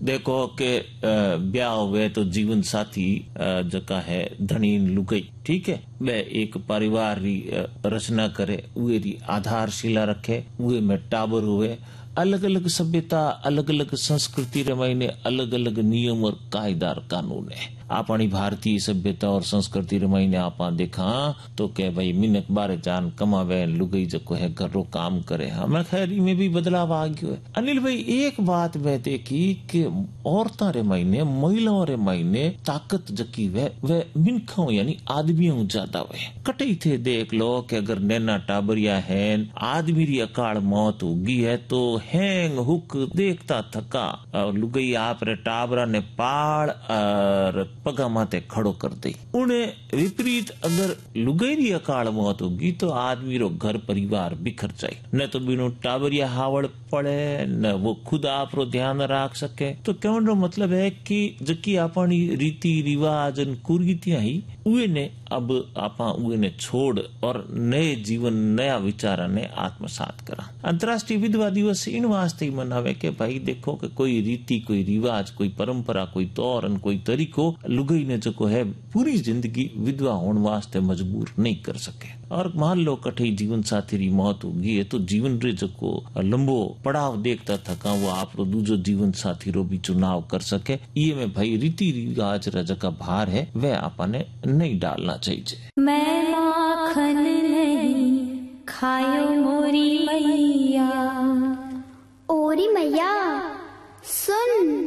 देखो के ब्याह हुए तो जीवन साथी जका है धनी लुगाई, ठीक है, वे एक परिवार री रचना करे, उए री आधारशिला रखे, उए में टाबर हुए। अलग अलग सभ्यता, अलग अलग संस्कृति रे मायने अलग अलग नियम और कायदा कानून है। अपनी भारतीय सभ्यता और संस्कृति रे मायने आपा देखा तो के भाई मिनक बारे जान कमावे, लुगाई जको है घर रो काम करे। हमें खैर में भी बदलाव आ गयो है। अनिल भाई एक बात वे देखी कि औरतां रे मायने, महिलाओं रे मायने ताकत जकी वे मिनखों यानी आदमियों ज्यादा वे। कटे थे देख लो कि अगर नैना टाबरिया है, आदमी री अकाल मौत होगी है तो हैंग हुक देखता थका और लुगाई आप रे टाबरा ने पाड़ और पगा माथे खड़ो कर दे। उन्हें विपरीत अगर लुगाई री अकाल मौत होगी तो आदमी रो घर परिवार बिखर जाए, न तो बिनो टाबरिया हावड़ पड़े, न वो खुद आप रो ध्यान रख सके। तो कहने रो मतलब है कि जकी अपनी रीति रिवाज कुरीतियां ही उए ने अब आपा उए ने छोड़ और नए जीवन, नया विचार ने आत्मसात करा। अंतर्राष्ट्रीय विधवा दिवस इन वास्ते ही मनावे के भाई देखो कि कोई रीति, कोई रिवाज, कोई परंपरा, कोई तौर, कोई तरीको लुगाई ने जो है पूरी जिंदगी विधवा होने वास्ते मजबूर नहीं कर सके। और मान लो कठे जीवन साथी री मौत होगी है तो जीवन रे जो लंबो पड़ाव देखता थका वो आप रो दूजो जीवन साथी रो भी चुनाव कर सके। ये में भाई रीति रिवाज रजा का भार है वह आपने नहीं डालना चाहिए। मैं माखन नहीं खायो मोरी मैया, ओरी मैया सुन